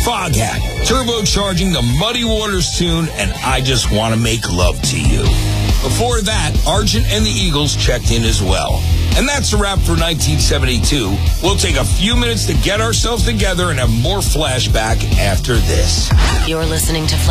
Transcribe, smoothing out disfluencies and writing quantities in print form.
Foghat, turbocharging the Muddy Waters tune, and I Just Want to Make Love to You. Before that, Argent and the Eagles checked in as well. And that's a wrap for 1972. We'll take a few minutes to get ourselves together and have more flashback after this. You're listening to